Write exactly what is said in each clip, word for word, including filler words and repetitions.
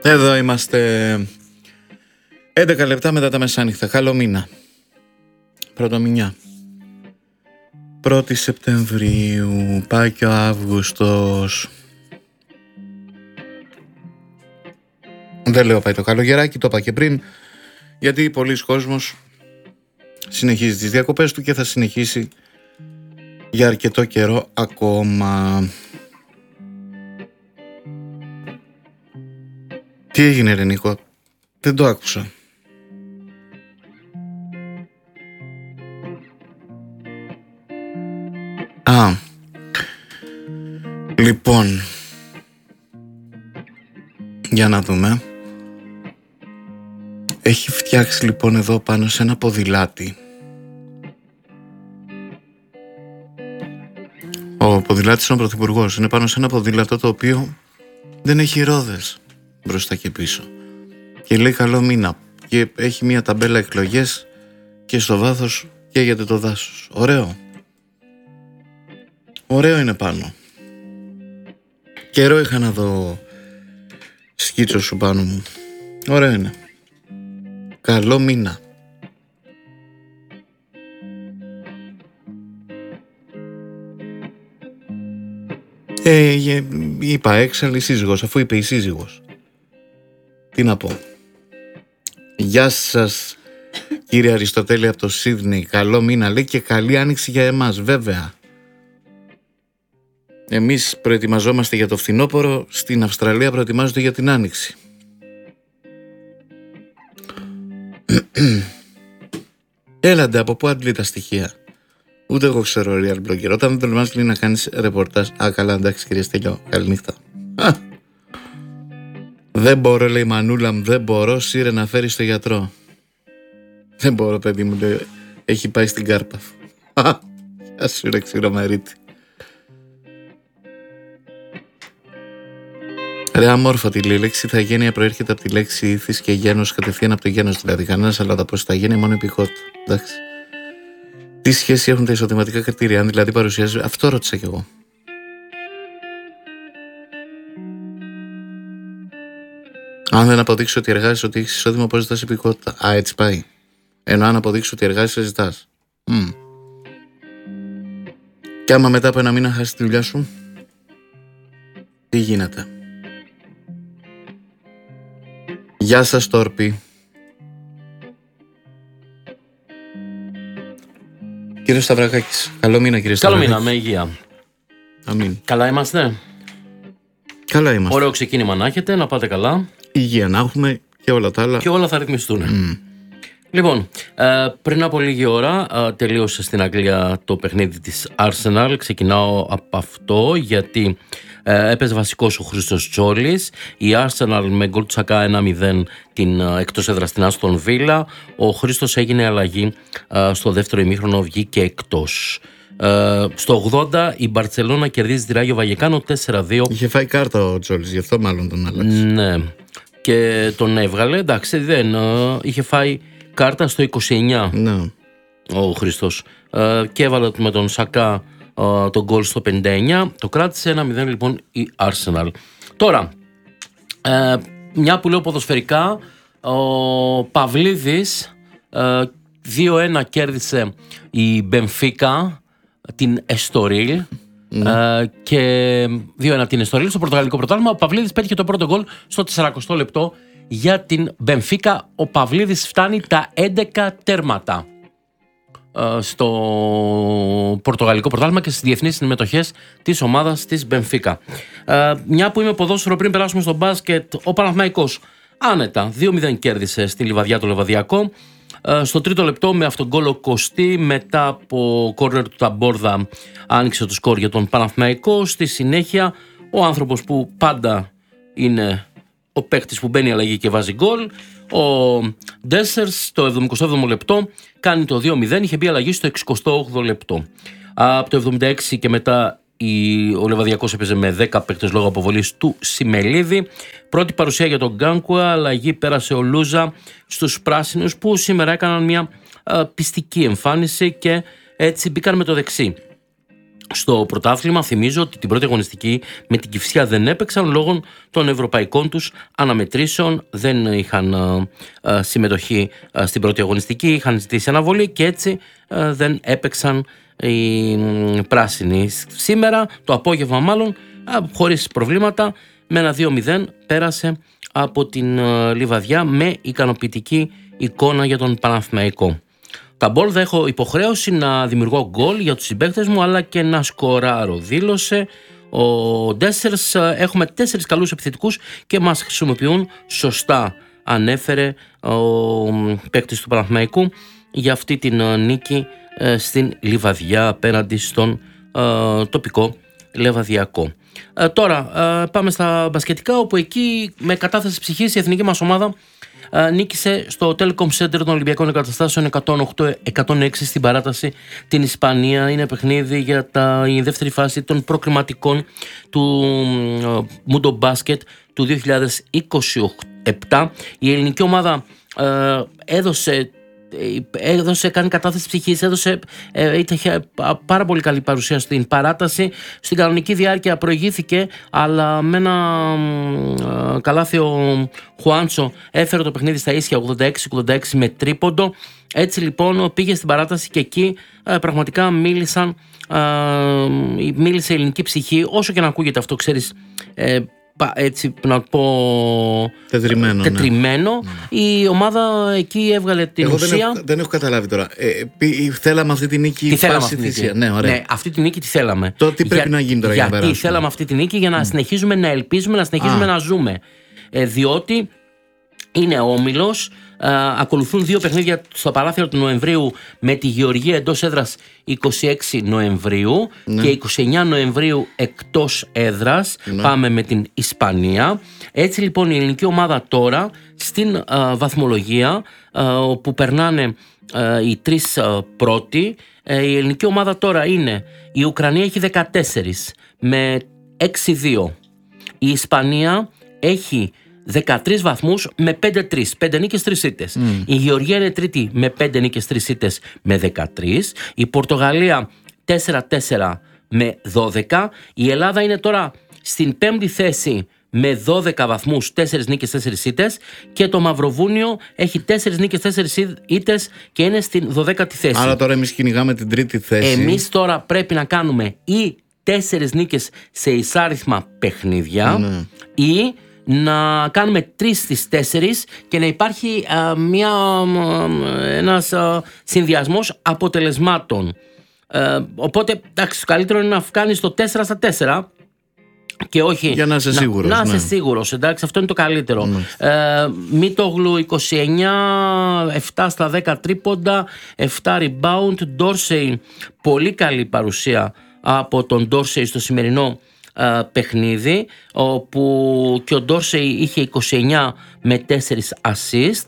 Εδώ είμαστε έντεκα λεπτά μετά τα μεσάνυχτα. Καλό μήνα. Πρωτομηνιά. πρώτη Σεπτεμβρίου. Πάει και ο Αύγουστος. Δεν λέω πάει το καλογεράκι, το είπα και πριν. Γιατί πολλοί κόσμος συνεχίζει τις διακοπές του και θα συνεχίσει για αρκετό καιρό ακόμα. Τι έγινε ρε Νίκο? Δεν το άκουσα. Α, λοιπόν, για να δούμε. Έχει φτιάξει λοιπόν εδώ πάνω σε ένα ποδηλάτι. Ο ποδηλάτης είναι ο πρωθυπουργός. Είναι πάνω σε ένα ποδήλατο το οποίο δεν έχει ρόδες μπροστά και πίσω. Και λέει καλό μήνα. Και έχει μια ταμπέλα εκλογές και στο βάθος καίγεται το δάσος. Ωραίο. Ωραίο είναι πάνω. Καιρό είχα να δω σκίτσο σου πάνω μου. Ωραίο είναι. Καλό μήνα. Ε, είπα έξαλλη σύζυγος, αφού είπε η σύζυγος. Τι να πω. Γεια σας κύριε Αριστοτέλη από το Σίδνεϊ. Καλό μήνα λέει και καλή άνοιξη για εμάς βέβαια. Εμείς προετοιμαζόμαστε για το φθινόπωρο. Στην Αυστραλία προετοιμάζονται για την άνοιξη. Έλαντε, από πού αντλεί τα στοιχεία? Ούτε εγώ ξέρω real blogger. Όταν δεν τολμάς λέει να κάνεις ρεπορτάζ. Α, καλά, εντάξει κύριε Στέλιο, καληνύχτα. Δεν μπορώ, λέει η μανούλα μου, δεν μπορώ, σύρε να φέρει στο γιατρό. Δεν μπορώ, παιδί μου, λέει, έχει πάει στην κάρπα. Γεια σου ρε ξηρομερίτη. Ρε αμόρφωτη, λέει, η λέξη ηθαγένεια προέρχεται από τη λέξη ήθης και γένος, κατευθείαν από το γένος δηλαδή. Κανένας αλλά τα πως ηθαγένεια μόνο επικότητα. Εντάξει. Τι σχέση έχουν τα εισοδηματικά κριτήρια, αν δηλαδή παρουσιάζει. Αυτό ρώτησα κι εγώ. Αν δεν αποδείξει ότι εργάζεσαι, ότι έχεις εισόδημα, πώς ζητάς επικότητα? Α, έτσι πάει. Ενώ αν αποδείξει ότι εργάζεσαι, ζητάς. Mm. Και άμα μετά από ένα μήνα χάσεις τη δουλειά σου, τι γίνεται? Γεια σας Τόρπη. Κύριε Σταυρακάκης, καλό μήνα κύριε Σταυρακάκη. Καλό μήνα, με υγεία. Αμήν. Καλά είμαστε. Καλά είμαστε. Ωραίο ξεκίνημα να έχετε, να πάτε καλά. Υγεία να έχουμε και όλα τα άλλα. Και όλα θα ρυθμιστούν. Mm. Λοιπόν, ε, πριν από λίγη ώρα ε, τελείωσε στην Αγγλία το παιχνίδι της Arsenal. Ξεκινάω από αυτό γιατί ε, έπαιζε βασικός ο Χρήστος Τζόλης. Η Arsenal με γκολ Τσακά ένα μηδέν την ε, εκτός έδρας στην Άστον Βίλα. Ο Χρήστος έγινε αλλαγή ε, στο δεύτερο ημίχρονο, βγήκε εκτός. Ε, στο ογδόντα η Μπαρτσελώνα κερδίζει τη Ράγιο Βαγεκάνο τέσσερα δύο. Είχε φάει κάρτα ο Τζόλης, γι' αυτό μάλλον τον άλλαξε. Ναι, και τον έβγαλε. Εντάξει, δεν ε, είχε φάει κάρτα στο είκοσι εννιά no. ο Χριστός ε, και έβαλε με τον Σακά ε, τον γκολ στο πενήντα εννιά. Το κράτησε ένα μηδέν λοιπόν η Arsenal. Τώρα, ε, μια που λέω ποδοσφαιρικά, ο Παυλίδης ε, δύο ένα κέρδισε η Μπενφίκα την Εστορίλ. Mm. Ε, και δύο ένα την Εστορίλ στο πορτογαλικό πρωτάθλημα. Ο Παυλίδης πέτυχε το πρώτο γκολ στο σαραντοστό λεπτό για την Μπενφίκα. Ο Παυλίδης φτάνει τα έντεκα τέρματα ε, στο πορτογαλικό πρωτάθλημα και στις διεθνείς συμμετοχές της ομάδας της Μπενφίκα. Ε, μια που είμαι ποδόσφαιρο, πριν περάσουμε στο μπάσκετ, ο Παναθηναϊκός άνετα δύο μηδέν κέρδισε στη Λιβαδιά το Λεβαδιακό. Ε, στο τρίτο λεπτό με αυτόν γκολ ο Κωστή, μετά από κόρνερ του Ταμπόρδα άνοιξε το σκορ για τον Παναθηναϊκό. Στη συνέχεια ο άνθρωπος που πάντα είναι ο παίκτης που μπαίνει αλλαγή και βάζει γκολ, ο Ντέσσερς, στο εβδομηκοστό έβδομο λεπτό κάνει το δύο μηδέν, είχε μπει αλλαγή στο εξηκοστό όγδοο λεπτό. Από το εβδομήντα έξι και μετά η, ο Λεβαδιακός έπαιζε με δέκα παίκτες λόγω αποβολής του Σιμελίδη. Πρώτη παρουσία για τον Γκάνκουα, αλλαγή πέρασε ο Λούζα στους πράσινους που σήμερα έκαναν μια α, πιστική εμφάνιση και έτσι μπήκαν με το δεξί. στο πρωτάθλημα. Θυμίζω ότι την πρώτη αγωνιστική με την Κυφσιά δεν έπαιξαν λόγω των ευρωπαϊκών τους αναμετρήσεων. Δεν είχαν α, α, συμμετοχή α, στην πρώτη αγωνιστική, είχαν ζητήσει αναβολή και έτσι α, δεν έπαιξαν οι μ, πράσινοι. Σήμερα το απόγευμα μάλλον α, χωρίς προβλήματα με ένα δύο μηδέν πέρασε από την α, Λιβαδιά με ικανοποιητική εικόνα για τον Παναθηναϊκό. Τα μπολ θα έχω υποχρέωση να δημιουργώ γκολ για τους συμπαίκτες μου αλλά και να σκοράρω, δήλωσε ο Ντέσσερς. Έχουμε τέσσερις καλούς επιθετικούς και μας χρησιμοποιούν σωστά, ανέφερε ο παίκτης του Παναθηναϊκού για αυτή την νίκη στην Λιβαδιά απέναντι στον ε, τοπικό Λεβαδιακό. Ε, τώρα ε, πάμε στα μπασκετικά, όπου εκεί με κατάθεση ψυχής η εθνική μας ομάδα Uh, νίκησε στο Telecom Center των Ολυμπιακών Εγκαταστάσεων εκατόν οκτώ εκατόν έξι στην παράταση την Ισπανία. Είναι παιχνίδι για τα, η δεύτερη φάση των προκριματικών του uh, Mundo Basket του δύο χιλιάδες είκοσι επτά. Η ελληνική ομάδα uh, έδωσε έδωσε, κάνει κατάθεση ψυχής, έδωσε, ε, είχε πάρα πολύ καλή παρουσία στην παράταση. Στην κανονική διάρκεια προηγήθηκε, αλλά με ένα ε, καλάθι ο Χουάντσο έφερε το παιχνίδι στα ίσια ογδόντα έξι ογδόντα έξι με τρίποντο. Έτσι λοιπόν πήγε στην παράταση και εκεί ε, πραγματικά μίλησαν, ε, μίλησε η ελληνική ψυχή, όσο και να ακούγεται αυτό, ξέρεις, ε, έτσι να πω τετριμένο, τετριμένο. Ναι. Η ομάδα εκεί έβγαλε την Εγώ ουσία. Δεν έχω, δεν έχω καταλάβει τώρα. Ε, πι, θέλαμε αυτή τη νίκη. Τι θέλαμε αυτή τη νίκη. Ναι, ωραία. Ναι, αυτή τη νίκη τι θέλαμε. Τώρα τι πρέπει για, να γίνει τώρα για, για να Γιατί θέλαμε αυτή τη νίκη για να mm. συνεχίζουμε να ελπίζουμε, να συνεχίζουμε Α. να ζούμε. Ε, διότι είναι όμιλος. Uh, ακολουθούν δύο παιχνίδια στο παράθυρο του Νοεμβρίου με τη Γεωργία εντός έδρας είκοσι έξι Νοεμβρίου, ναι, και είκοσι εννέα Νοεμβρίου εκτός έδρας, ναι, πάμε με την Ισπανία. Έτσι λοιπόν η ελληνική ομάδα τώρα στην uh, βαθμολογία uh, όπου περνάνε uh, οι τρεις uh, πρώτοι, uh, η ελληνική ομάδα τώρα είναι, η Ουκρανία έχει δεκατέσσερα με έξι δύο, η Ισπανία έχει δεκατρείς βαθμούς με πέντε τρία, πέντε νίκες, τρεις ήττες. Mm. Η Γεωργία είναι τρίτη με πέντε νίκες, τρεις ήττες με δεκατρία. Η Πορτογαλία τέσσερα τέσσερα με δώδεκα. Η Ελλάδα είναι τώρα στην πέμπτη θέση με δώδεκα βαθμούς, τέσσερις νίκες, τέσσερις ήττες. Και το Μαυροβούνιο έχει τέσσερις νίκες, τέσσερις ήττες και είναι στην δωδέκατη θέση. Άρα τώρα εμείς κυνηγάμε την τρίτη θέση. Εμείς τώρα πρέπει να κάνουμε ή τέσσερις νίκες σε εισάριθμα παιχνίδια, mm. ή να κάνουμε τρεις στις τέσσερις και να υπάρχει α, μια, α, ένας α, συνδυασμός αποτελεσμάτων. Ε, οπότε, εντάξει, το καλύτερο είναι να κάνεις το τέσσερα στα τέσσερα και όχι για να είσαι σίγουρος. Να, να ναι. είσαι σίγουρος, εντάξει, αυτό είναι το καλύτερο. Ναι. Ε, Μίτογλου είκοσι εννέα, επτά στα δέκα τρίποντα, επτά rebound. Ντόρσεϊ, πολύ καλή παρουσία από τον Ντόρσεϊ στο σημερινό Uh, παιχνίδι, όπου και ο Ντόρσεϊ είχε είκοσι εννέα με τέσσερα assist.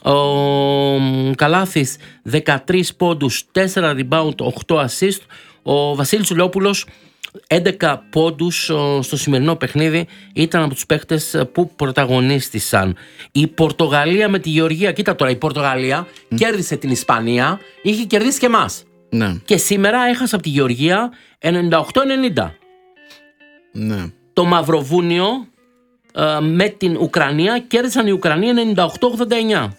Ο Καλάθης δεκατρείς πόντους, τέσσερα rebound, οκτώ assist. Ο Βασίλης Λεόπουλος έντεκα πόντους uh, στο σημερινό παιχνίδι, ήταν από τους παίχτες που πρωταγωνίστησαν. Η Πορτογαλία με τη Γεωργία, κοίτα τώρα, η Πορτογαλία mm. κέρδισε την Ισπανία, είχε κερδίσει και εμάς. Ναι. Και σήμερα έχασε από τη Γεωργία ενενήντα οκτώ ενενήντα. Ναι. Το Μαυροβούνιο ε, με την Ουκρανία κέρδισαν οι Ουκρανοί ενενήντα οκτώ ογδόντα εννέα.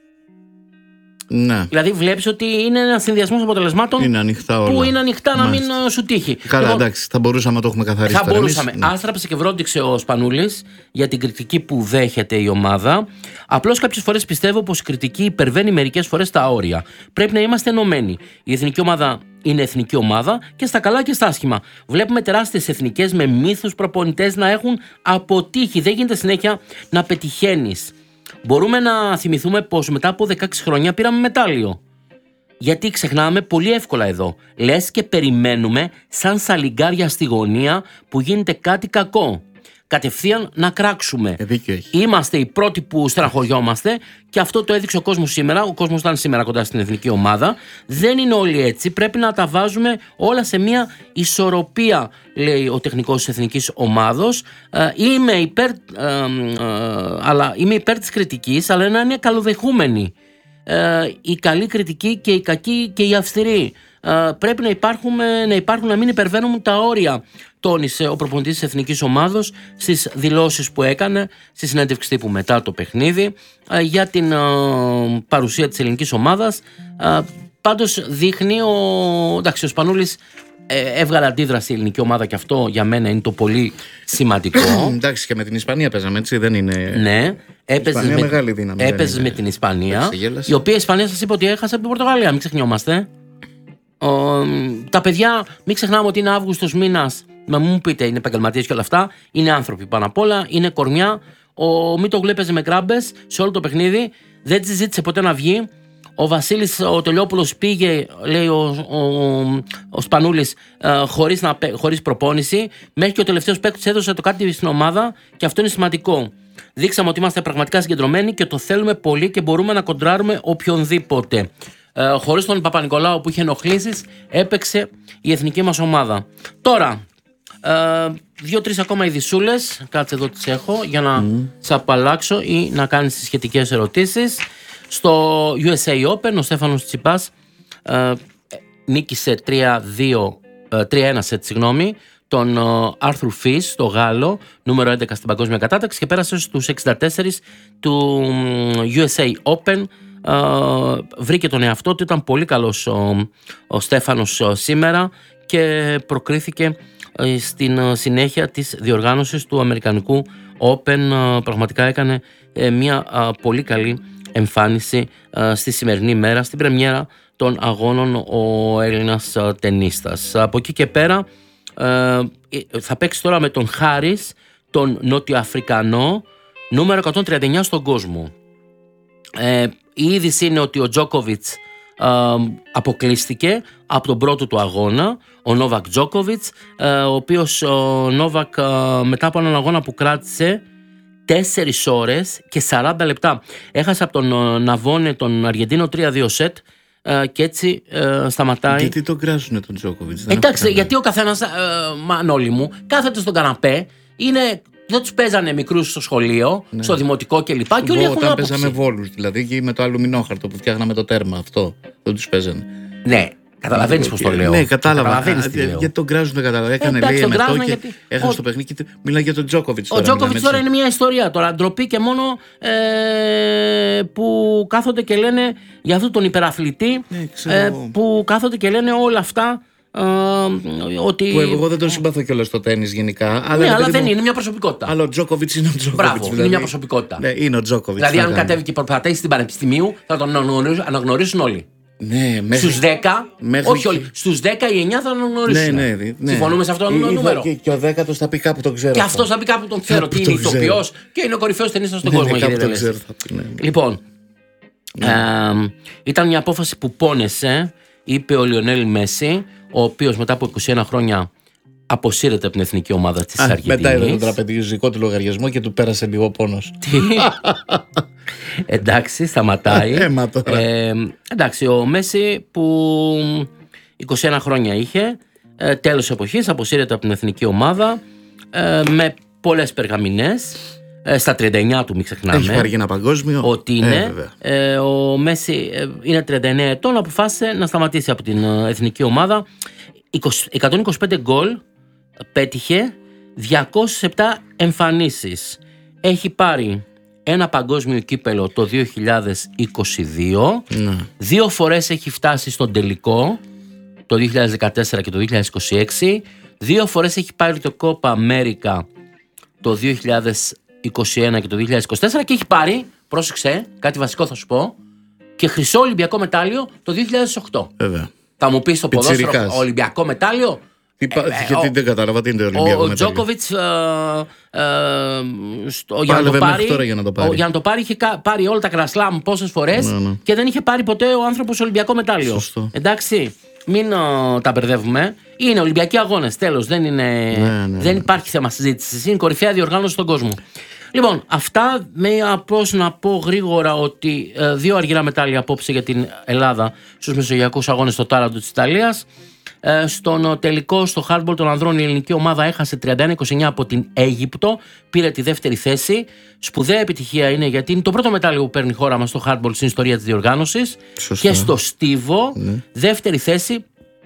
Ναι. Δηλαδή βλέπεις ότι είναι ένα συνδυασμός αποτελεσμάτων είναι ανοιχτά όλα. Που είναι ανοιχτά να μην σου τύχει. Καλά, λοιπόν, εντάξει, θα μπορούσαμε να το έχουμε καθαρίσει. Θα μπορούσαμε. Ναι. Άστραψε και βρόντιξε ο Σπανούλης για την κριτική που δέχεται η ομάδα. Απλώς κάποιες φορές πιστεύω πως η κριτική υπερβαίνει μερικές φορές τα όρια. Πρέπει να είμαστε ενωμένοι. Η εθνική ομάδα είναι εθνική ομάδα και στα καλά και στα άσχημα. Βλέπουμε τεράστιες εθνικές με μύθους προπονητές να έχουν αποτύχει. Δεν γίνεται συνέχεια να πετυχαίνεις. Μπορούμε να θυμηθούμε πως μετά από δεκαέξι χρόνια πήραμε μετάλλιο. Γιατί ξεχνάμε πολύ εύκολα εδώ. Λες και περιμένουμε σαν σαλιγκάρια στη γωνία που γίνεται κάτι κακό. Κατευθείαν να κράξουμε. Ε, Είμαστε οι πρώτοι που στεναχωριόμαστε και αυτό το έδειξε ο κόσμος σήμερα. Ο κόσμος ήταν σήμερα κοντά στην εθνική ομάδα. Δεν είναι όλοι έτσι. Πρέπει να τα βάζουμε όλα σε μια ισορροπία, λέει ο τεχνικός της εθνικής ομάδος. Ε, είμαι, υπέρ, ε, ε, αλλά, είμαι υπέρ της κριτικής, αλλά να είναι καλοδεχούμενη. Ε, η καλή κριτική και η κακή και η αυστηρή. πρέπει να, υπάρχουμε, να υπάρχουν, να μην υπερβαίνουν τα όρια, τόνισε ο προπονητής της εθνικής ομάδος στις δηλώσεις που έκανε στη συνέντευξη τύπου μετά το παιχνίδι για την παρουσία της ελληνικής ομάδας. Πάντως δείχνει ο, εντάξει, ο Σπανούλης έβγαλε αντίδραση η ελληνική ομάδα και αυτό για μένα είναι το πολύ σημαντικό. Εντάξει, και με την Ισπανία παίζαμε, έτσι, δεν είναι. Ναι, έπαιζε με, μεγάλη δύναμη, έπαιζες με την Ισπανία, η οποία η Ισπανία σας είπε ότι έχασε από την Πορτογαλία, μην ξεχνιόμαστε. Ο, τα παιδιά, μην ξεχνάμε ότι είναι Αύγουστος μήνας. Να μου πείτε, είναι επαγγελματίες και όλα αυτά. Είναι άνθρωποι πάνω απ' όλα, είναι κορμιά. Ο Μίτογλου έπαιζε με κράμπες σε όλο το παιχνίδι, δεν τη ζήτησε ποτέ να βγει. Ο Βασίλης ο Τελειόπουλος πήγε, λέει ο, ο, ο Σπανούλης, ε, χωρίς, να, χωρίς προπόνηση, μέχρι και ο τελευταίος παίκτης έδωσε το κάτι στην ομάδα και αυτό είναι σημαντικό. Δείξαμε ότι είμαστε πραγματικά συγκεντρωμένοι και το θέλουμε πολύ και μπορούμε να κοντράρουμε οποιονδήποτε. Ε, χωρίς τον Παπα-Νικολάου που είχε ενοχλήσεις, έπαιξε η εθνική μας ομάδα. Τώρα, ε, δύο-τρεις ακόμα ειδισούλες, κάτσε εδώ τις έχω, για να mm. σε απαλλάξω ή να κάνεις τις σχετικές ερωτήσεις. Στο γιου ες έι Open ο Στέφανος Τσιπάς ε, νίκησε τρία δύο, τρία ένα σετ, συγγνώμη, τον Άρθουρ Φις, το Γάλλο, νούμερο έντεκα στην παγκόσμια κατάταξη, και πέρασε στους εξήντα τέσσερα του γιου ες έι Open. Ε, βρήκε τον εαυτό του, ήταν πολύ καλός ο, ο Στέφανος σήμερα και προκρίθηκε ε, στην συνέχεια της διοργάνωσης του Αμερικανικού Open. Ε, πραγματικά έκανε ε, μια ε, πολύ καλή εμφάνιση ε, στη σημερινή μέρα, στην πρεμιέρα των αγώνων ο Έλληνας ε, τενίστας. Από εκεί και πέρα ε, θα παίξει τώρα με τον Χάρις, τον Νότιο-Αφρικανό, νούμερο εκατόν τριάντα εννιά στον κόσμο. Ε, η είδηση είναι ότι ο Τζόκοβιτς ε, αποκλείστηκε από τον πρώτο του αγώνα, ο Νόβακ Τζόκοβιτς, ε, ο οποίος ο Νόβακ ε, μετά από έναν αγώνα που κράτησε τέσσερις ώρες και σαράντα λεπτά. Έχασε από τον Ναβόνε, τον Αργεντίνο, τρία δύο σετ και έτσι ε, σταματάει. Γιατί τον κράζουνε τον Τζόκοβιτς? Εντάξει, γιατί ο καθένας, ε, Μανώλη μου, κάθεται στον καναπέ, είναι, δεν τους παίζανε μικρούς στο σχολείο, ναι, στο δημοτικό κλπ. Και, και όλοι έχουν όταν άποψη. Παίζαμε βόλους, δηλαδή, και με το αλουμινόχαρτο που φτιάχναμε το τέρμα, αυτό δεν τους παίζανε. Ναι. Καταλαβαίνεις πώς το λέω? Ναι, κατάλαβα. Γιατί τον κράζουν, δεν κατάλαβα. Έκανε, λέει, εμετό και γιατί... έχασε ο... το παιχνίδι. Μιλάει για τον Τζόκοβιτς. Ο Τζόκοβιτς τώρα είναι μια ιστορία. Τώρα ντροπή και μόνο ε, που κάθονται και λένε για αυτόν τον υπεραθλητή, ναι, ε, που κάθονται και λένε όλα αυτά. Ε, ότι... Που εγώ δεν τον συμπαθώ κιόλας στο τένις γενικά. Αλλά, ναι, αλλά δεν είναι μια προσωπικότητα. Αλλά ο Τζόκοβιτς είναι ο Τζόκοβιτς. Μπράβο, δηλαδή, είναι μια προσωπικότητα. Ναι, είναι ο Τζόκοβιτς. Δηλαδή, αν κατέβει και προπατήσει στην Πανεπιστημίου, θα τον αναγνωρίσουν όλοι. Ναι, μέχρι... Στους δέκα, μέχρι... όχι όλοι, στους δέκα οι εννιά θα αναγνωρίσουν. Ναι, ναι, ναι. Συμφωνούμε σε αυτό το νούμερο? Και, και ο δέκατος θα πει κάπου τον ξέρω. Και αυτός θα πει κάπου τον ξέρω. Τι είναι ηθοποιός και είναι ο κορυφαίος ταινίστας στον ναι, κόσμο. Ναι, κάπου τον ξέρω, θα πει, ναι. Λοιπόν, ναι. Ε, ήταν μια απόφαση που πόνεσε, είπε ο Λιονέλ Μέση, ο οποίος μετά από είκοσι ένα χρόνια αποσύρεται από την εθνική ομάδα της Αργεντινής. Μετά είδε τον τραπεζικό του λογαριασμό και του πέρασε λίγο πόνος. Τι? Εντάξει, σταματάει. ε, εντάξει, ο Μέση που είκοσι ένα χρόνια είχε, ε, τέλος εποχής, αποσύρεται από την εθνική ομάδα ε, με πολλές περγαμηνές. Ε, στα τριάντα εννιά του, μην ξεχνάμε. Έχει πάρει ένα παγκόσμιο. Ότι είναι. Ε, ε, ο Μέση ε, είναι τριάντα εννέα ετών, αποφάσισε να σταματήσει από την ε, εθνική ομάδα. εκατόν είκοσι πέντε γκολ πέτυχε, διακόσιες επτά εμφανίσεις. Έχει πάρει ένα παγκόσμιο κύπελο το δύο χιλιάδες είκοσι δύο. Ναι. Δύο φορές έχει φτάσει στον τελικό, το δύο χιλιάδες δεκατέσσερα και το δύο χιλιάδες είκοσι έξι. Δύο φορές έχει πάρει το Copa America το δύο χιλιάδες είκοσι ένα και το δύο χιλιάδες είκοσι τέσσερα και έχει πάρει, πρόσεξε, κάτι βασικό θα σου πω, και χρυσό Ολυμπιακό μετάλλιο το δύο χιλιάδες οκτώ. Βέβαια. Θα μου πεις το ποδόσφαιρο Ολυμπιακό μετάλλιο. Τι, ε, γιατί ο, δεν κατάλαβα τι είναι το Ολυμπιακό ο, μετάλλιο. Ο Τζόκοβιτς ε, ε, για, να το πάρει, για να το πάρει. Ο, για να το πάρει είχε πάρει όλα τα κρασλάμ πόσες φορές, ναι, ναι, και δεν είχε πάρει ποτέ ο άνθρωπος Ολυμπιακό μετάλλιο. Σωστό. Εντάξει, μην uh, τα μπερδεύουμε. Είναι Ολυμπιακοί αγώνες, τέλος. Δεν, είναι, ναι, ναι, δεν υπάρχει θέμα συζήτησης. Είναι κορυφαία διοργάνωση στον κόσμο. Λοιπόν, αυτά με απλώς να πω γρήγορα ότι ε, δύο αργυρά μετάλλια απόψε για την Ελλάδα στους μεσογειακούς αγώνες στο Τάραντο της Ιταλίας. Ε, στον τελικό, στο hardball των ανδρών, η ελληνική ομάδα έχασε τριάντα ένα είκοσι εννιά από την Αίγυπτο, πήρε τη δεύτερη θέση. Σπουδαία επιτυχία είναι, γιατί είναι το πρώτο μετάλλιο που παίρνει η χώρα μας στο hardball στην ιστορία της διοργάνωσης. Σωστά. Και στο στίβο, ναι, δεύτερη θέση,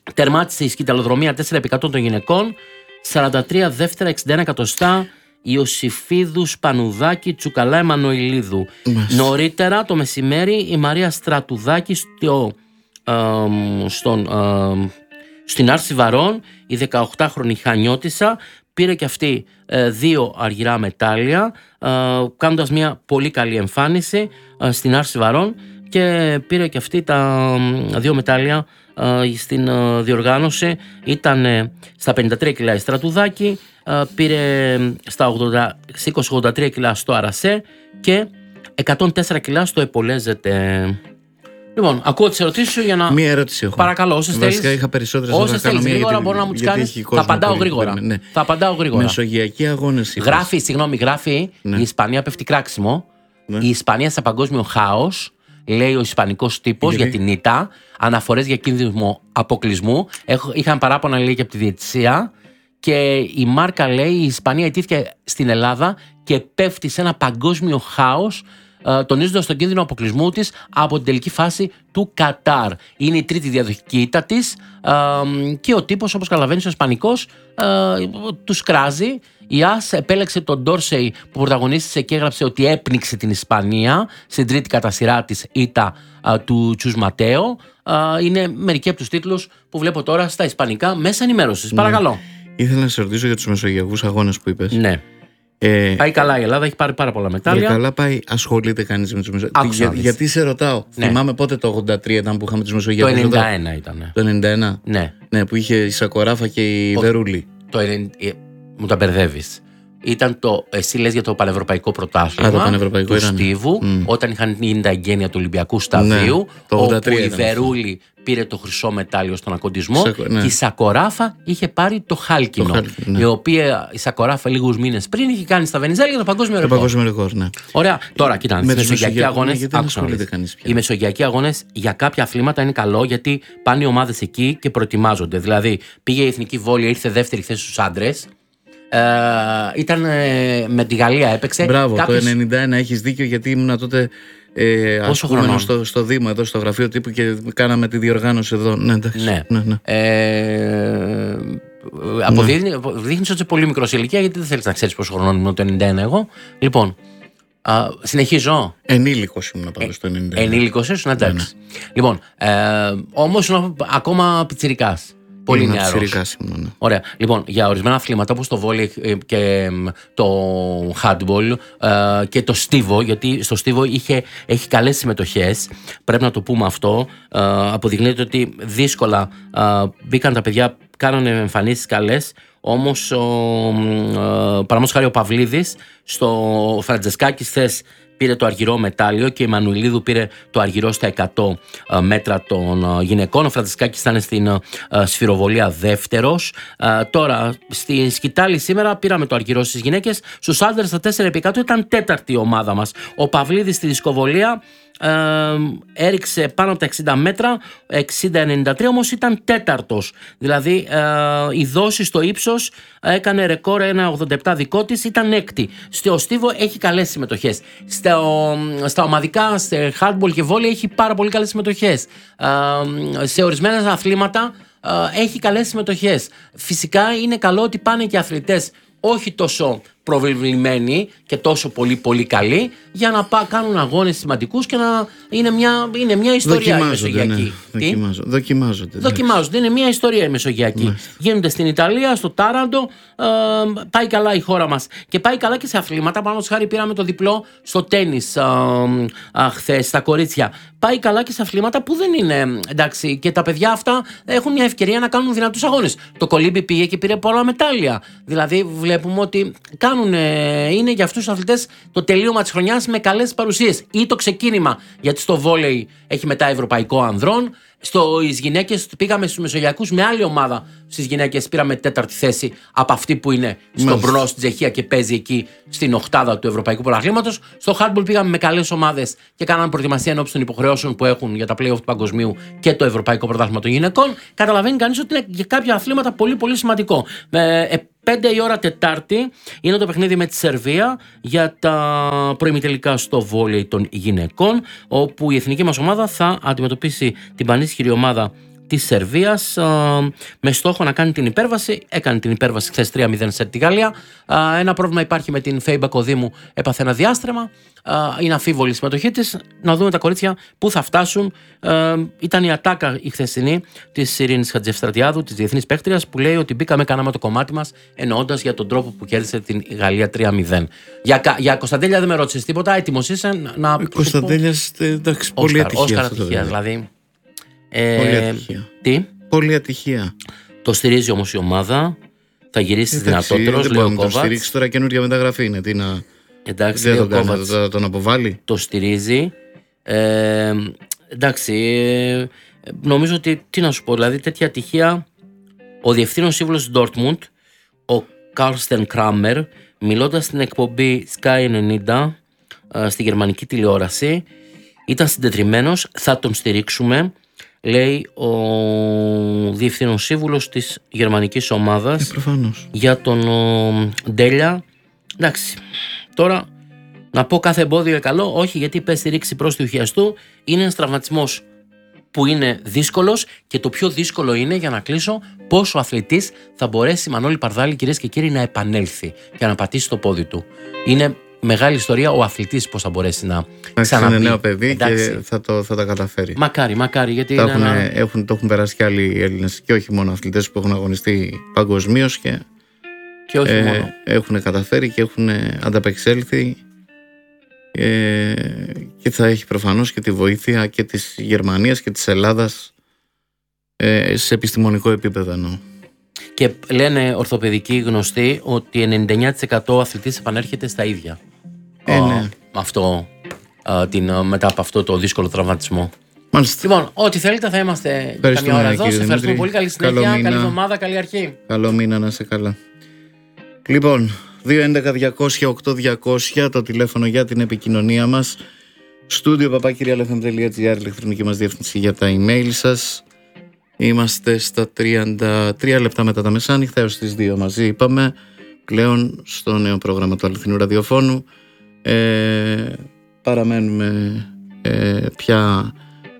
τερμάτισε η σκυταλοδρομία τέσσερα επί εκατό των γυναικών, σαράντα τρία δεύτερα, εξήντα ένα εκατοστά. Ιωσήφιδου Σπανουδάκη, Τσουκαλά Εμμανουηλίδου. Νωρίτερα το μεσημέρι η Μαρία Στρατουδάκη στο, ε, στον, ε, στην Άρση Βαρών, η δεκαοκτάχρονη Χανιώτισσα, πήρε και αυτή ε, δύο αργυρά μετάλλια, ε, κάνοντας μια πολύ καλή εμφάνιση ε, στην Άρση Βαρών, και πήρε και αυτή τα ε, δύο μετάλλια ε, στην ε, διοργάνωση. Ήταν ε, στα πενήντα τρία κιλά η Στρατουδάκη, πήρε στα ογδόντα, είκοσι ογδόντα τρία κιλά στο Αρασέ και εκατόν τέσσερα κιλά στο Επολέζεται. Λοιπόν, ακούω τις ερωτήσεις σου για να. Μία ερώτηση έχω. Παρακαλώ, όσες θέλεις. Βασικά είχα περισσότερες. Όσες θέλεις γρήγορα γιατί, μπορώ να μου τις κάνεις. Θα απαντάω γρήγορα. Ναι. Θα απαντάω γρήγορα. Μεσογειακοί αγώνες. Γράφει, συγγνώμη, γράφει ναι. Η Ισπανία πέφτει κράξιμο. Ναι. Η Ισπανία σε παγκόσμιο χάος. Λέει ο ισπανικός τύπος για την ήττα. Αναφορές για κίνδυνο αποκλεισμού. Είχαν παράπονα, λέει, και από τη διαιτησία. Και η Μάρκα λέει η Ισπανία ιτήθηκε στην Ελλάδα και πέφτει σε ένα παγκόσμιο χάος, ε, τονίζοντας τον κίνδυνο αποκλεισμού της από την τελική φάση του Κατάρ. Είναι η τρίτη διαδοχική ήττα της ε, και ο τύπος, όπως καταλαβαίνεις, ο Ισπανικός ε, τους κράζει. Η ΑΣ επέλεξε τον Ντόρσεϊ που πρωταγωνίστησε και έγραψε ότι έπνιξε την Ισπανία στην τρίτη κατά σειρά της ήττα ε, του Τσους Ματέο. Ε, είναι μερικοί από τους τίτλους που βλέπω τώρα στα ισπανικά μέσα ενημέρωσης. Παρακαλώ. Ήθελα να σε ρωτήσω για τους μεσογειακούς αγώνες που είπες. Ναι. Ε, πάει καλά η Ελλάδα, έχει πάρει πάρα πολλά μετάλλια. Για καλά πάει, ασχολείται κανείς με τους μεσογειακούς. Για, γιατί σε ρωτάω, ναι. Θυμάμαι πότε το ογδόντα τρία ήταν που είχαμε τους μεσογειακούς. Το ενενήντα ένα ήταν. Το ενενήντα ένα. Ναι. Ναι, που είχε η Σακοράφα και η Ο, Βερούλη. Το ενενήντα, μου τα μπερδεύεις. Ήταν το, εσύ λες για το πανευρωπαϊκό πρωτάθλημα. Α, το πανευρωπαϊκό του ήταν. Στίβου, mm. όταν είχαν γίνει τα εγγένεια του Ολυμπιακού Σταδίου. Ναι, όπου η Βερούλη πήρε το χρυσό μετάλλιο στον ακοντισμό. Σακο, ναι. Και η Σακοράφα είχε πάρει το χάλκινο. Το χάλκινο ναι. Η οποία η Σακοράφα λίγους μήνες πριν είχε κάνει στα Βενιζέλια το παγκόσμιο ρεκόρ. Το παγκόσμιο ρεκόρ, ναι. Ωραία. Τώρα, κοίτα, οι μεσογειακοί αγώνες. Οι μεσογειακοί αγώνες για κάποια αθλήματα είναι καλό γιατί πάνε οι ομάδες εκεί και προετοιμάζονται. Δηλαδή, πήγε η εθνική βόλια, ήρθε δεύτερη θέση στους άντρες. Ε, ήταν ε, με τη Γαλλία έπαιξε. Μπράβο, κάποιος... το ενενήντα ένα έχεις δίκιο γιατί ήμουν τότε ε, στο, στο Δήμο εδώ στο γραφείο τύπου και κάναμε τη διοργάνωση εδώ. Ναι, εντάξει. Ναι. Ναι, ναι. Ε, αποδείχνει, ναι. Δείχνεις ότι είσαι πολύ μικρός ηλικία γιατί δεν θέλεις να ξέρεις πόσο χρονών ήμουν το ενενήντα ένα εγώ. Λοιπόν, α, συνεχίζω. Ενήλικος ήμουν πάντως στο ενενήντα ένα. Ενήλικος ήσουν, εντάξει. Ναι, ναι. Λοιπόν, ε, όμως ήμουν ακόμα πιτσιρικάς. Πολύ νεαρός. Ναι. Ωραία. Λοιπόν, για ορισμένα αθλήματα όπως το βόλεϊ και το handball και το στίβο, γιατί στο στίβο είχε, έχει καλές συμμετοχές, πρέπει να το πούμε αυτό, αποδεικνύεται ότι δύσκολα μπήκαν τα παιδιά, κάνανε εμφανίσεις καλές, όμως παραδείγματος χάρη ο Παυλίδης στο Φραντζεσκάκης θες πήρε το αργυρό μετάλλιο και η Μανουηλίδου πήρε το αργυρό στα εκατό μέτρα των γυναικών. Ο Φραντζεσκάκης ήταν στην σφυροβολία δεύτερος. Τώρα στη σκητάλη σήμερα πήραμε το αργυρό στις γυναίκες. Στους άντρες στα τέσσερα επί εκατό ήταν τέταρτη η ομάδα μας. Ο Παυλίδης στη δισκοβολία Ε, έριξε πάνω από τα εξήντα μέτρα, εξήντα ενενήντα τρία, όμως ήταν τέταρτος. Δηλαδή ε, η δόση στο ύψος έκανε ρεκόρ ένα ογδόντα επτά δικό της, ήταν έκτη. Στο στίβο έχει καλές συμμετοχές. Στο, στα ομαδικά, σε handball και volley έχει πάρα πολύ καλές συμμετοχές. Ε, σε ορισμένα αθλήματα ε, έχει καλές συμμετοχές. Φυσικά είναι καλό ότι πάνε και αθλητές όχι τόσο προβλημένοι και τόσο πολύ πολύ καλοί για να πά, κάνουν αγώνες σημαντικούς και να είναι μια, είναι μια ιστορία η μεσογειακή. Ναι. Δοκιμάζω, δοκιμάζονται. Δοκιμάζονται. Είναι μια ιστορία η μεσογειακή. Ναι. Γίνονται στην Ιταλία, στο Τάραντο. Ε, πάει καλά η χώρα μας. Και πάει καλά και σε αθλήματα. Πάνω χάρη πήραμε το διπλό στο τένις ε, ε, χθες, στα κορίτσια. Πάει καλά και σε αθλήματα που δεν είναι εντάξει. Και τα παιδιά αυτά έχουν μια ευκαιρία να κάνουν δυνατούς αγώνες. Το κολύμπι πήγε και πήρε πολλά μετάλλια. Δηλαδή βλέπουμε ότι κάνουν, είναι για αυτούς τους αθλητές το τελείωμα της χρονιάς με καλές παρουσίες ή το ξεκίνημα, γιατί στο βόλεϊ έχει μετά ευρωπαϊκό ανδρών. Στις γυναίκες πήγαμε στους μεσογειακούς με άλλη ομάδα. Στις γυναίκες πήραμε τέταρτη θέση από αυτή που είναι στον Μπρνό στην Τσεχία και παίζει εκεί στην οκτάδα του Ευρωπαϊκού Πρωταθλήματος. Στο handball πήγαμε με καλές ομάδες και κάναμε προετοιμασία ενώπιση των υποχρεώσεων που έχουν για τα play-off του Παγκοσμίου και το Ευρωπαϊκό Πρωτάθλημα των Γυναικών. Καταλαβαίνει κανείς ότι είναι για κάποια αθλήματα πολύ πολύ σημαντικό. Ε, πέντε η ώρα Τετάρτη είναι το παιχνίδι με τη Σερβία για τα προημιτελικά στο βόλεϊ των γυναικών, όπου η εθνική μας ομάδα θα αντιμετωπίσει την πανίσχυρη ομάδα της Σερβίας με στόχο να κάνει την υπέρβαση. Έκανε την υπέρβαση χθες τρία μηδέν σε τη Γαλλία. Ένα πρόβλημα υπάρχει με την Φέιμπα Κοδήμου, έπαθε ένα διάστρεμα. Είναι αμφίβολη η συμμετοχή της. Να δούμε τα κορίτσια που θα φτάσουν. Ήταν η ατάκα η χθεσινή της Ειρήνης Χατζηστρατιάδου, της διεθνής παίκτριας, που λέει ότι μπήκαμε, κάναμε το κομμάτι μας, εννοώντας για τον τρόπο που κέρδισε την Γαλλία τρία μηδέν. Για, για Κωνσταντέλια δεν με ρώτησες τίποτα, έτοιμος είσαι να... Κωνσταντέλιας, εντάξει, πολύ ατυχία. Όσκαρ ατυχία, δηλαδή. Ε, πολύ ατυχία. Τι? Πολύ ατυχία. Το στηρίζει όμως η ομάδα. Θα γυρίσει ε, δυνατότερος, λέει ο Κόβατς. Το στηρίξει τώρα, καινούργια μεταγραφή είναι. Τι να... Εντάξει, δεν ο τον, Κόβατς τον, τον αποβάλει. Το στηρίζει. Ε, εντάξει, ε, νομίζω ότι, τι να σου πω, δηλαδή τέτοια ατυχία. Ο διευθύνων σύμβουλος του Ντόρτμουντ, ο Κάρστεν Κράμερ, μιλώντας στην εκπομπή Sky ενενήντα ε, στη γερμανική τηλεόραση, ήταν συντετριμμένος. Θα τον στηρίξουμε, λέει ο διευθύνων σύμβουλος της γερμανικής ομάδας, ε, για τον ο, Ντέλια. Εντάξει, τώρα να πω κάθε εμπόδιο είναι καλό, όχι, γιατί πες στηρίξει προς του χιαστού. Είναι ένας τραυματισμός που είναι δύσκολος, και το πιο δύσκολο είναι, για να κλείσω, πώς ο αθλητής θα μπορέσει, Μανώλη Παρδάλη, κυρίες και κύριοι, να επανέλθει και να πατήσει το πόδι του. Είναι μεγάλη ιστορία ο αθλητής πώς θα μπορέσει να ξαναμπεί. Είναι νέο παιδί. Εντάξει. Και θα, το, θα τα καταφέρει. Μακάρι, μακάρι. Γιατί τα είναι έχουν, ένα... έχουν, το έχουν περάσει και άλλοι Έλληνες, και όχι μόνο αθλητές που έχουν αγωνιστεί παγκοσμίως και, και όχι ε, μόνο. Έχουν καταφέρει και έχουν ανταπεξέλθει. Ε, και θα έχει προφανώς και τη βοήθεια και της Γερμανίας και της Ελλάδας ε, σε επιστημονικό επίπεδο εννοώ. Και λένε ορθοπαιδικοί γνωστοί ότι ενενήντα εννέα τοις εκατό ο αθλητής επανέρχεται στα ίδια. Ε, ναι. αυτό, α, την, μετά από αυτό το δύσκολο τραυματισμό. Μάλιστα. Λοιπόν, ό,τι θέλετε θα είμαστε καμιά ώρα εδώ. Σε ευχαριστούμε πολύ. Καλή συνέχεια, καλή εβδομάδα, καλή αρχή. Καλό μήνα, να είσαι καλά. Λοιπόν, δύο έντεκα διακόσια οκτώ διακόσια το τηλέφωνο για την επικοινωνία μας. Στούντιο παπάκυριαλεφm τελεία τζι άρ, ηλεκτρονική μας διεύθυνση για τα email σας. Είμαστε στα τριάντα τρία λεπτά μετά τα μεσάνυχτα, έως τις δύο μαζί είπαμε, πλέον στο νέο πρόγραμμα του αληθινού ραδιοφώνου. Ε, παραμένουμε ε, πια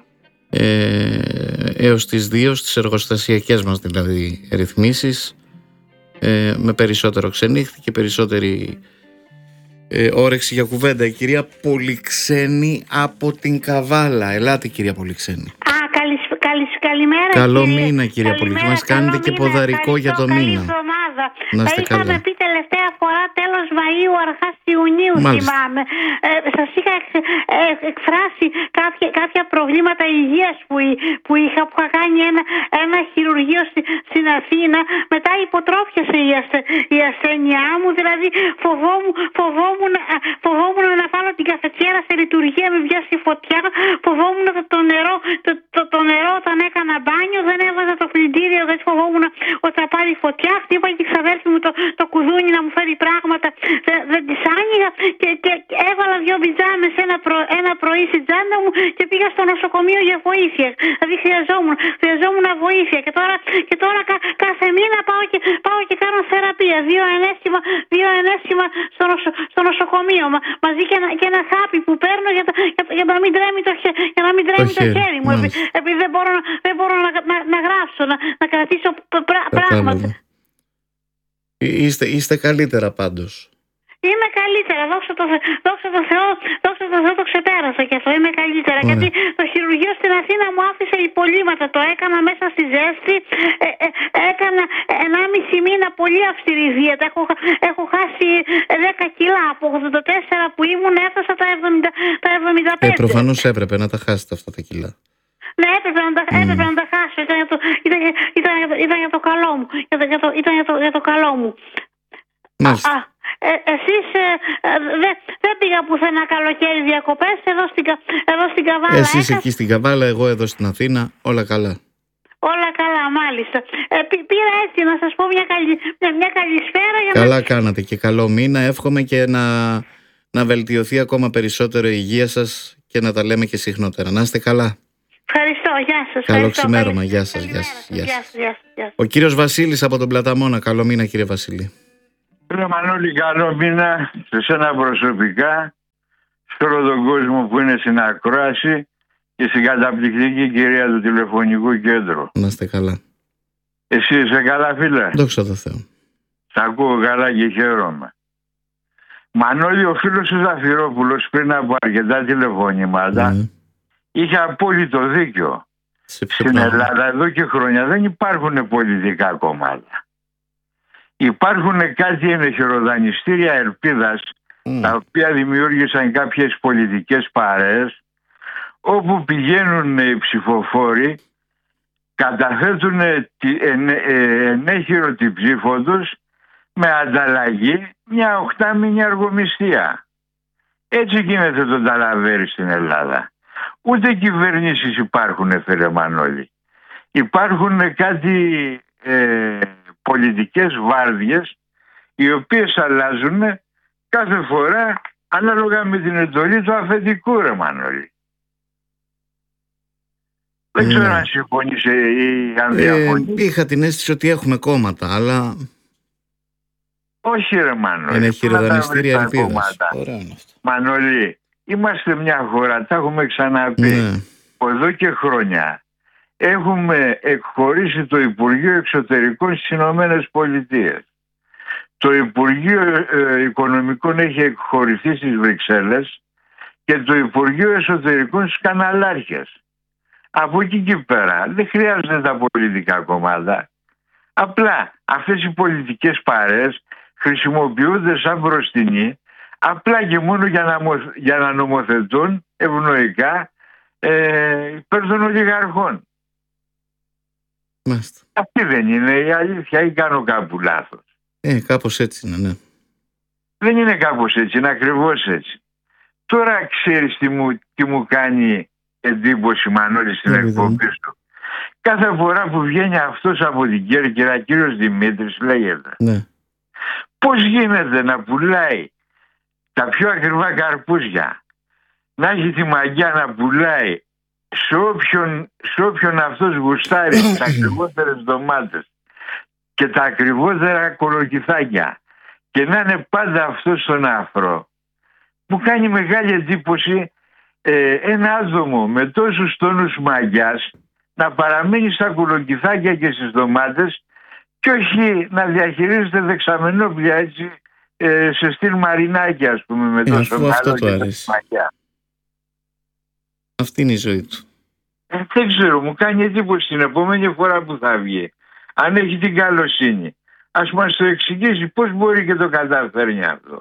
ε, έως τις δύο στις εργοστασιακές μας δηλαδή ρυθμίσεις, ε, με περισσότερο ξενύχτη και περισσότερη ε, όρεξη για κουβέντα. Η κυρία Πολυξένη από την Καβάλα. Ελάτε, κυρία Πολυξένη. Καλημέρα. Καλό κύριε. Μήνα, κυρία Πολυξένη. Μας κάνετε και ποδαρικό για το μήνα. Να είστε καλά. Είχαμε πει τελευταία φορά τέλος Μαΐου, αρχάς Ιουνίου, θυμάμαι. Ε, σας είχα εξ, ε, εκφράσει κάποια, κάποια προβλήματα υγείας που, που είχα, που είχα κάνει ένα, ένα χειρουργείο στη, στην Αθήνα. Μετά υποτρόφιασε η, ασθε, η ασθένειά μου, δηλαδή φοβόμουν, φοβόμουν, φοβόμουν να βάλω την καφετιέρα σε λειτουργία, με βιάσει φωτιά, φοβόμουν το, το, νερό, το, το, το νερό όταν έκανα μπάνιο, δεν έβαζα το πλυντήριο, δεν φοβόμουν ότι θα πάρει φωτιά. Χτύπαγε και η ξαδέρφη μου το, το κουδούνι να μου φέρει πράγματα, δεν, δεν τις άνοιγα, και, και, και έβαλα δυο πιτζάμες ένα, προ, ένα πρωί στην τσάντα μου και πήγα στο νοσοκομείο για βοήθεια. Δηλαδή χρειαζόμουν, χρειαζόμουν βοήθεια, και τώρα, και τώρα κα, κάθε μήνα πάω και, πάω και κάνω θεραπεία, δύο ενέσχυμα, δύο ενέσχυμα στο, νοσο, στο νοσοκομείο, μα, μαζί και ένα, και ένα χάπι που παίρνω για, για, για να μην τρέμει το, για να μην τρέμει το, το χέρι μου, επειδή, επειδή δεν μπορώ, δεν μπορώ να, να, να γράψω, να, να κρατήσω πρά, πράγματα. Είστε, είστε καλύτερα πάντως. Είμαι καλύτερα, δόξα τω Θε, δόξα τω Θεώ, δόξα τω Θεώ, το ξεπέρασα και αυτό, είμαι καλύτερα. Ωραία. Γιατί το χειρουργείο στην Αθήνα μου άφησε υπολείμματα, το έκανα μέσα στη ζέστη, ε, ε, έκανα ενάμιση μήνα πολύ αυστηρή δίαιτα, έχω, έχω χάσει δέκα κιλά, από ογδόντα τέσσερα που ήμουν έφτασα τα εβδομήντα, τα εβδομήντα πέντε. Ε, προφανώς έπρεπε να τα χάσετε αυτά τα κιλά. Ναι, έπρεπε να τα, mm. έπρεπε να τα χάσω, ήταν για το, ήταν, ήταν, ήταν, ήταν για το καλό μου, ήταν για το, ήταν για το, για το καλό μου. Μάλιστα. Α, Ε, εσείς ε, δεν δε πήγα πουθενά καλοκαίρι διακοπές, εδώ στην, εδώ στην Καβάλα. Εσείς έκα... εκεί στην Καβάλα, εγώ εδώ στην Αθήνα, όλα καλά. Όλα καλά, μάλιστα. Ε, πή, πήρα έτσι να σας πω μια, καλη, μια, μια καλησπέρα. Για καλά να... κάνατε και καλό μήνα. Εύχομαι και να, να βελτιωθεί ακόμα περισσότερο η υγεία σας και να τα λέμε και συχνότερα. Να είστε καλά. Ευχαριστώ, γεια σας. Καλό ξημέρωμα, γεια σας, γεια σας, γεια σας. Γεια σας, γεια σας. Ο κύριος Βασίλης από τον Πλαταμόνα. Καλό μήνα, κύριε Βασίλη. Κύριε Μανώλη, καλό μήνα σε σένα προσωπικά, σε όλο τον κόσμο που είναι στην ακρόαση και στην καταπληκτική κυρία του τηλεφωνικού κέντρου. Να είστε καλά. Εσύ είσαι καλά, φίλε? Δόξα τω Θεώ. Σ' ακούω καλά και χαίρομαι. Μανώλη, ο φίλος του Ζαφυρόπουλος πριν από αρκετά τηλεφωνήματα mm. είχε απόλυτο δίκιο. Στην Ελλάδα εδώ και χρόνια δεν υπάρχουν πολιτικά κόμματα. Υπάρχουν κάτι ενεχειροδανιστήρια ελπίδας mm. τα οποία δημιούργησαν κάποιες πολιτικές παρέες όπου πηγαίνουν οι ψηφοφόροι, καταθέτουν ενέχειρο την ψήφο τους με ανταλλαγή μια οχτάμηνη αργομισθία. Έτσι γίνεται το ταλαβέρι στην Ελλάδα. Ούτε κυβερνήσεις υπάρχουν, φίλε Μανώλη. Υπάρχουν κάτι ε, πολιτικές βάρδιες οι οποίες αλλάζουν κάθε φορά ανάλογα με την εντολή του αφεντικού, ρε Μανώλη. Δεν ξέρω αν συμφωνείς ή αν διαφωνείς. Ε, είχα την αίσθηση ότι έχουμε κόμματα, αλλά... Όχι, ρε Μανώλη. Είναι χειροδανιστήρια ελπίδας. Μανώλη, είμαστε μια χώρα, τα έχουμε ξαναπεί. Ναι. Εδώ και χρόνια έχουμε εκχωρήσει το Υπουργείο Εξωτερικών στις Ηνωμένες Πολιτείες. Το Υπουργείο ε, Οικονομικών έχει εκχωρηθεί στις Βρυξέλλες και το Υπουργείο Εσωτερικών στους καναλάρχες. Από εκεί και πέρα δεν χρειάζονται τα πολιτικά κόμματα. Απλά αυτές οι πολιτικές παρέες χρησιμοποιούνται σαν μπροστινή απλά και μόνο για να, για να νομοθετούν ευνοϊκά ε, υπέρ των ολιγαρχών. Μάλιστα. Αυτή δεν είναι η αλήθεια ή κάνω κάπου λάθος? Ε, κάπως έτσι είναι, ναι. Δεν είναι κάπως έτσι, είναι ακριβώς έτσι. Τώρα ξέρεις τι μου, τι μου κάνει εντύπωση, Μανώλη, στην εκπομπή σου? Κάθε φορά που βγαίνει αυτός από την Κέρκυρα, κύριος Δημήτρης λέγεται, ναι. Πώς γίνεται να πουλάει τα πιο ακριβά καρπούζια, να έχει τη μαγιά να πουλάει σε όποιον, σε όποιον αυτός γουστάρει τα ακριβότερες ντομάτες και τα ακριβότερα κολοκυθάκια και να είναι πάντα αυτός στον αφρό? Μου κάνει μεγάλη εντύπωση ε, ένα άτομο με τόσους τόνους μαγιάς να παραμείνει στα κολοκυθάκια και στις ντομάτες και όχι να διαχειρίζεται δεξαμενόπλια έτσι ε, σε στυλ μαρινάκι, ας πούμε, με τόσο ε, αυτό το αρέσει. Αυτή είναι η ζωή του. Ε, δεν ξέρω, μου κάνει εντύπωση την επόμενη φορά που θα βγει, αν έχει την καλοσύνη, ας μας το εξηγήσει πώς μπορεί και το καταφέρνει αυτό.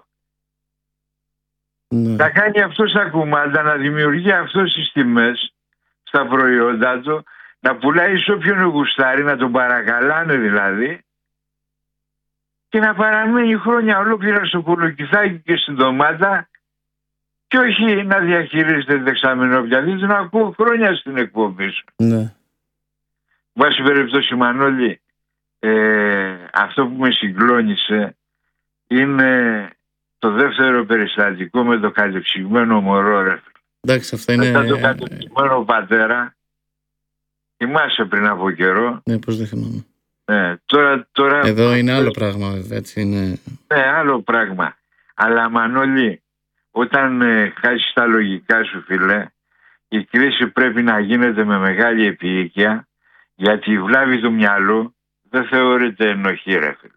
Ναι. Θα κάνει αυτό στα κουμάντα, να δημιουργεί αυτό στις τιμές στα προϊόντα του, να πουλάει σε όποιον γουστάρει, να τον παρακαλάνε δηλαδή, και να παραμείνει χρόνια ολόκληρα στο κολοκυθάκι και στην ντομάτα και όχι να διαχειρίζεται δεξαμενόπια. Δεν τον ακούω χρόνια στην εκπομπή σου. Ναι. Βάση περιπτώσει, Μανώλη, ε, αυτό που με συγκλώνησε είναι το δεύτερο περιστατικό με το κατεψυγμένο μωρό, ρε. Εντάξει, αυτά είναι... Μετά το κατεψυγμένο πατέρα, θυμάσαι πριν από καιρό. Ναι, πώς δεν θυμάμαι. Ναι, τώρα, τώρα... Εδώ είναι άλλο πράγμα, βέβαια, έτσι είναι... Ναι, άλλο πράγμα. Αλλά, Μανώλη, όταν ε, χάσεις τα λογικά σου, φίλε, η κρίση πρέπει να γίνεται με μεγάλη επίοικια, γιατί η βλάβη του μυαλού δεν θεωρείται ενοχή, ρε φίλε.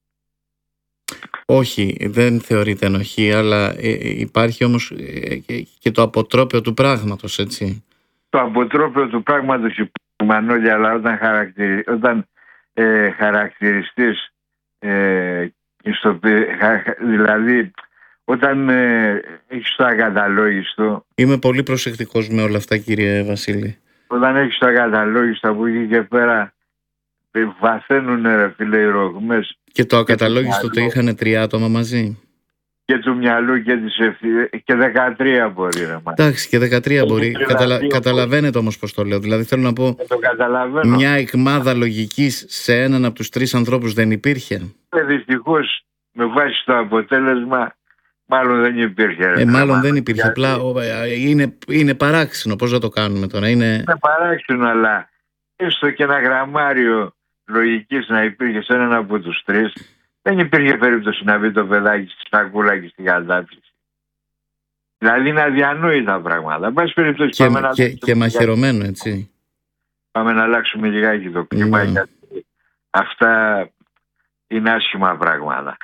Όχι, δεν θεωρείται ενοχή, αλλά ε, υπάρχει όμως ε, και το αποτρόπαιο του πράγματος, έτσι. Το αποτρόπαιο του πράγματος υπάρχει, Μανώλη, αλλά όταν, χαρακτηρι... όταν ε, χαρακτηριστείς ε, στο... δηλαδή όταν ε, έχεις το ακαταλόγιστο... Είμαι πολύ προσεκτικός με όλα αυτά, κύριε Βασίλη. Όταν έχεις το ακαταλόγιστο από εκεί και πέρα βαθαίνουν, ρε φίλε, οι ρογμές. Και το ακαταλόγιστο το είχαν τρία άτομα μαζί. Και του μυαλού και της ευθύνης. Και δεκατρία μπορεί, ρε. Εντάξει, και δεκατρία μπορεί. Καταλα... Καταλαβαίνετε όμως πώς το λέω. Δηλαδή θέλω να πω, μια εκμάδα λογικής σε έναν από τους τρεις ανθρώπους δεν υπήρχε. Ε, δυστυχώς, με βάση το αποτέλεσμα, μάλλον δεν υπήρχε. Ε, μάλλον δεν υπήρχε. Απλά είναι, είναι παράξενο. Πώς να το κάνουμε τώρα. Είναι, είναι παράξενο, αλλά έστω και ένα γραμμάριο λογικής να υπήρχε σε έναν από τους τρεις, δεν υπήρχε περίπτωση να μπει το παιδάκι στη σακούλα και στην κατάψυξη. Δηλαδή είναι αδιανόητα πράγματα. Πάση περιπτώσει, και, πάμε και, να και μαχαιρωμένο, έτσι. Πάμε να αλλάξουμε λιγάκι το κλίμα, Ναι. γιατί αυτά είναι άσχημα πράγματα.